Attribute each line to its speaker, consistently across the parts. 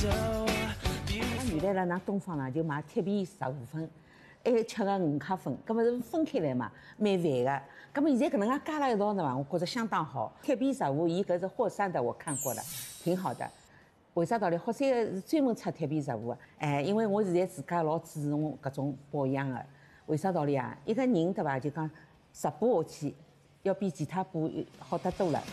Speaker 1: 原来呢，东方呢就卖铁皮15分，还吃个5克粉，搿么是分开来嘛，蛮烦个。搿么现在搿能介加了一道呢嘛，我觉着相当好。铁皮15，伊搿是霍山的，我看过了，挺好的。为啥道理？霍山是专门出铁皮15个，因为我现在自家老注重搿种保养个。为啥道理啊？一个人对伐？就讲直播下去，要比其他补好得多了。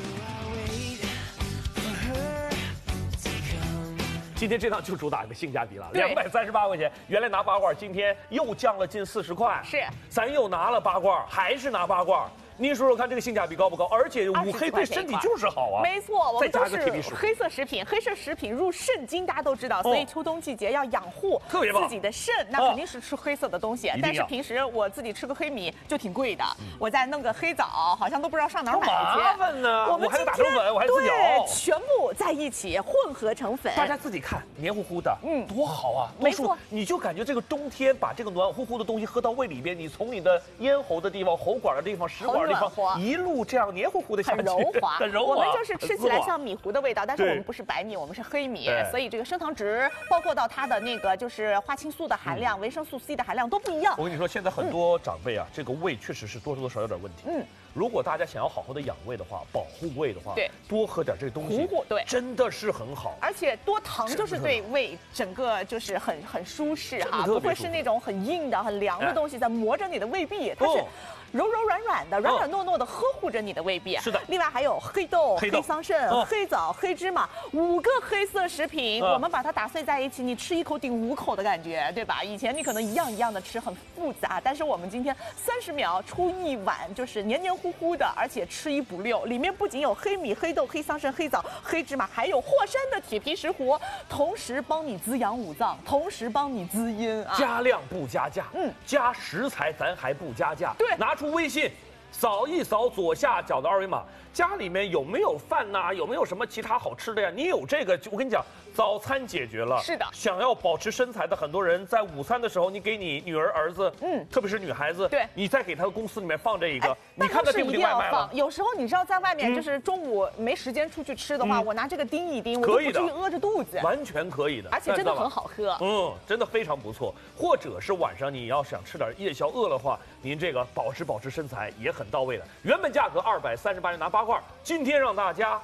Speaker 2: 今天这趟就主打一个性价比了，238块钱，原来拿8罐，今天又降了近40块。
Speaker 3: 是，
Speaker 2: 咱又拿了8罐，还是拿8罐。您说说看，这个性价比高不高？而且五黑对身体就是好啊。
Speaker 3: 没错，我们都是
Speaker 2: 黑
Speaker 3: 色食品，黑色食品入肾经，大家都知道，所以秋冬季节要养护自己的肾，那肯定是吃黑色的东西。但是平时我自己吃个黑米就挺贵的，我再弄个黑枣，好像都不知道上哪儿买去。
Speaker 2: 麻烦呢，我还得打成粉，我还自己
Speaker 3: 熬，全部在一起混合成粉。
Speaker 2: 大家自己看，黏糊糊的，多好啊！
Speaker 3: 没错，
Speaker 2: 你就感觉这个冬天把这个暖乎乎的东西喝到胃里边，你从你的咽喉的地方、喉管的地方、食管。一路这样黏糊糊的下去，
Speaker 3: 很柔滑，
Speaker 2: 很柔滑。
Speaker 3: 我们就是吃起来像米糊的味道，但是我们不是白米，我们是黑米，所以这个升糖值，包括到它的那个就是花青素的含量、维生素 C 的含量都不一样。
Speaker 2: 我跟你说，现在很多长辈啊，这个胃确实是多多少少有点问题。如果大家想要好好的养胃的话，保护胃的话，
Speaker 3: 对，
Speaker 2: 多喝点这个东西，
Speaker 3: 对，
Speaker 2: 真的是很好。
Speaker 3: 而且多糖就是对胃整个就是很舒适哈，不会是那种很硬的、很凉的东西在磨着你的胃壁，它是柔柔软软的、软软糯糯的呵护着你的胃壁。
Speaker 2: 是的。
Speaker 3: 另外还有黑豆、黑桑葚、黑枣、黑芝麻，5个黑色食品，我们把它打碎在一起，你吃一口顶5口的感觉，对吧？以前你可能一样一样的吃很复杂，但是我们今天30秒出一碗，就是黏黏糊糊的，而且吃1补6，里面不仅有黑米、黑豆、黑桑葚、黑枣、黑芝麻，还有霍山的铁皮石斛，同时帮你滋养五脏，同时帮你滋阴啊。
Speaker 2: 加量不加价，加食材咱还不加价。
Speaker 3: 对，
Speaker 2: 拿出微信，扫一扫左下角的2维码，家里面有没有饭呐？有没有什么其他好吃的呀？你有这个，我跟你讲，早餐解决了。
Speaker 3: 是的，
Speaker 2: 想要保持身材的很多人，在午餐的时候，你给你女儿、儿子，特别是女孩子，
Speaker 3: 对，
Speaker 2: 你再给他公司里面放这一个，你看他订不订外卖了？
Speaker 3: 有时候你知道，在外面就是中午没时间出去吃的话，我拿这个叮一叮，我都不至于饿着肚子，
Speaker 2: 完全可以的，
Speaker 3: 而且真的很好喝。
Speaker 2: 真的非常不错。或者是晚上你要想吃点夜宵，饿了话，您这个保持身材也很到位的。原本价格238元拿8罐，今天让大家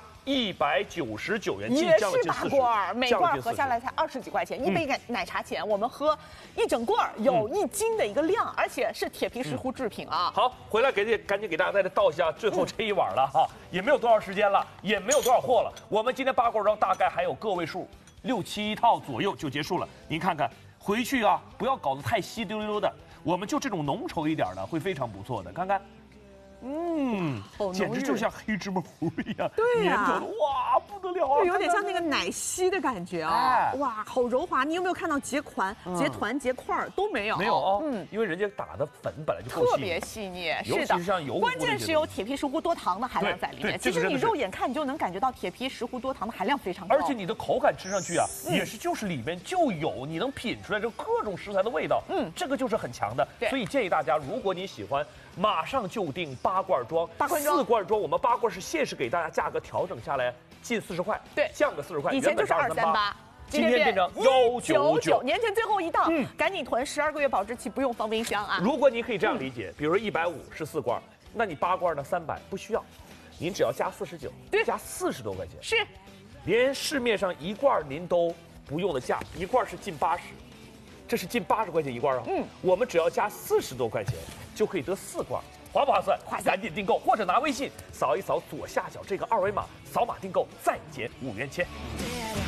Speaker 2: 199元，
Speaker 3: 也是8罐，每罐合下来才20几块钱，一杯奶茶钱，我们喝1整罐，有1斤的一个量，而且是铁皮石斛制品啊。
Speaker 2: 好，回来赶紧给大家再倒一下最后这一碗了哈，也没有多少时间了，也没有多少货了。我们今天8罐装大概还有个位数，6、7套左右就结束了。您看看，回去啊，不要搞得太稀溜溜的，我们就这种浓稠一点的会非常不错的。看看。简直就像黑芝麻糊一样，
Speaker 3: 对呀，
Speaker 2: 粘稠的哇，不得了啊！
Speaker 3: 有点像那个奶昔的感觉啊，哇，好柔滑！你有没有看到结团、结块都没有？
Speaker 2: 没有哦，因为人家打的粉本来就够细，
Speaker 3: 特别细腻，
Speaker 2: 是的，
Speaker 3: 关键是有铁皮石斛多糖的含量在里面。其实你肉眼看你就能感觉到铁皮石斛多糖的含量非常高，
Speaker 2: 而且你的口感吃上去啊，也是就是里面就有你能品出来这各种食材的味道，这个就是很强的。所以建议大家，如果你喜欢，马上就订8罐装，4罐装，我们8罐是限时给大家价格调整下来近40块，
Speaker 3: 对，
Speaker 2: 降个40块，
Speaker 3: 以前就是238，
Speaker 2: 今天变成199，
Speaker 3: 年前最后一档，赶紧囤，12个月保质期，不用放冰箱啊。
Speaker 2: 如果你可以这样理解，比如说150是4罐，那你8罐呢300不需要，您只要加49，
Speaker 3: 对，
Speaker 2: 加40多块钱，
Speaker 3: 是，
Speaker 2: 连市面上1罐您都不用的价，1罐是近80。这是近80块钱1罐啊，我们只要加40多块钱就可以得4罐，划不划算？赶紧订购，或者拿微信扫一扫左下角这个2维码，扫码订购再减5元钱。